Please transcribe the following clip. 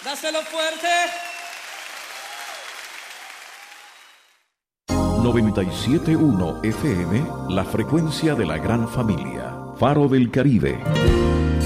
Dáselo fuerte. 97.1 FM, la frecuencia de la gran familia. Faro del Caribe.